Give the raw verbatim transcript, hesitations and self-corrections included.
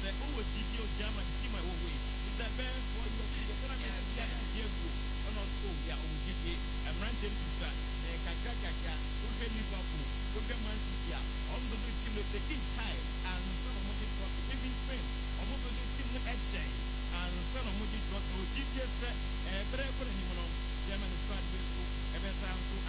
sɛ ɔwɔ G P O German team a ɛwɔ hɔ yi sɛ bɛn fɔ yɛ yɛ fɛnɛ mi yɛ yɛ gu ɔno nso yɛ ɔwɔ G P A mmeranteɛ no sisa na kakra kakra wohwɛ Liverpool wohwɛ Man City a ɔmo dodo team no taking time and sɛ ɔmo de trophy even Spain ɔmo dodo team no ɛkyɛn and sɛ ɔmo de trophy ɔwɔ G P A sɛ ɛbrɛ kɔ n'anim no German squad bɛ so ɛbɛsa nso